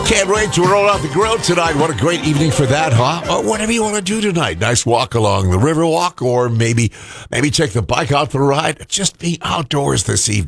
Can't wait to roll out the grill tonight. What a great evening for that, huh? Or whatever you want to do tonight. Nice walk along the Riverwalk, or maybe take the bike out for a ride. Just be outdoors this evening.